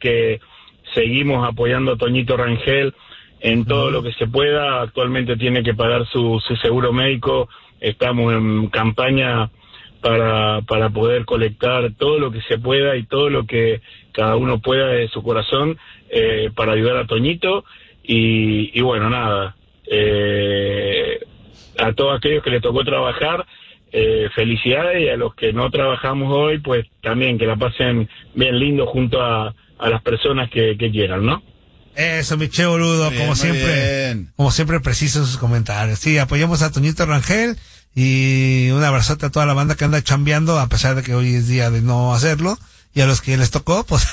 que seguimos apoyando a Toñito Rangel en todo lo que se pueda. Actualmente tiene que pagar su seguro médico. Estamos en campaña para poder colectar todo lo que se pueda y todo lo que cada uno pueda de su corazón para ayudar a Toñito. Y bueno, nada, a todos aquellos que les tocó trabajar, felicidades, y a los que no trabajamos hoy, pues también que la pasen bien lindo junto a las personas que quieran, ¿no? Eso, mi che boludo, como siempre preciso en sus comentarios. Sí, apoyamos a Toñito Rangel y un abrazote a toda la banda que anda chambeando, a pesar de que hoy es día de no hacerlo, y a los que les tocó, pues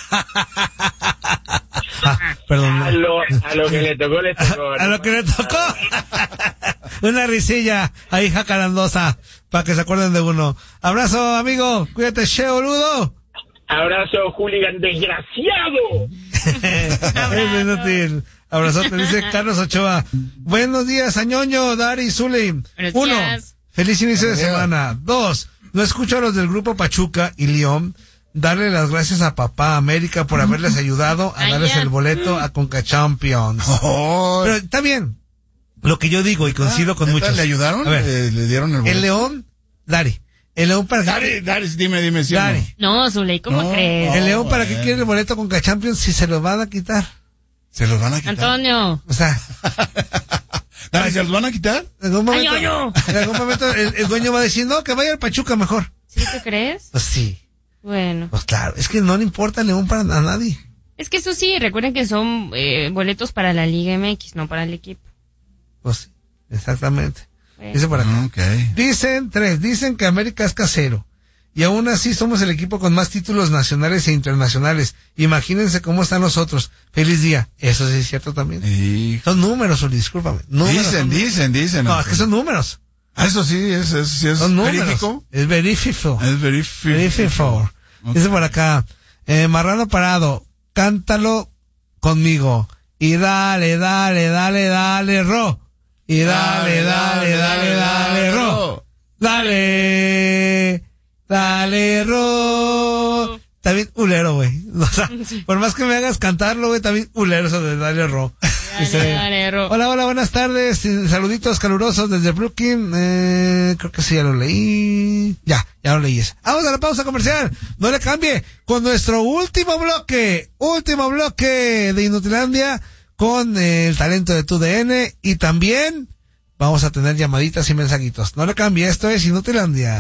perdón. A lo que le tocó, le tocó. A lo que le tocó. Una risilla ahí jacarandosa, para que se acuerden de uno. Abrazo, amigo, cuídate, che boludo. Abrazo, hooligan desgraciado. Es inútil. Abrazote, dice Carlos Ochoa. Buenos días, Añoño, Dari, Zuley. 1, feliz inicio de semana. 2, no escucho a los del grupo Pachuca y León darle las gracias a Papá América por haberles ayudado a darles el boleto a Conca Champions. Pero está bien. Lo que yo digo, y coincido con muchos. ¿Le ayudaron? A ver, ¿Le dieron el boleto? El León, Dari. El León para Dari, dime si Dari. No, Zuley, ¿cómo crees? El León, ¿para qué quiere el boleto con Champions si se lo van a quitar? ¿Se los van a quitar? Antonio. O sea, Dari, ¿se los van a quitar? En algún momento el dueño va a decir, no, que vaya al Pachuca mejor. ¿Sí te crees? Pues sí. Bueno. Pues claro, es que no le importa el León para a nadie. Es que eso sí, recuerden que son boletos para la Liga MX, no para el equipo. Pues sí, exactamente. Dice por acá. Okay. Dicen que América es casero. Y aún así somos el equipo con más títulos nacionales e internacionales. Imagínense cómo están los otros. Feliz día. Eso sí es cierto también. Son números, Uli, discúlpame. Dicen. No, es que son números. Eso sí es verífico. Es verífico. Okay. Dice por acá, Marrano Parado, cántalo conmigo. Y dale, ro. Y dale, ro. Dale, ro. Está bien ulero, güey. O sea, por más que me hagas cantarlo, güey, está bien ulero eso de dale, ro. Dale, ro. Hola, buenas tardes. Saluditos calurosos desde Brooklyn. Creo que sí, ya lo leí. Ya lo leí eso. Vamos a la pausa comercial. No le cambie. Con nuestro último bloque de Inutilandia, con el talento de TUDN, y también vamos a tener llamaditas y mensajitos. No le cambie, esto es Inutilandia.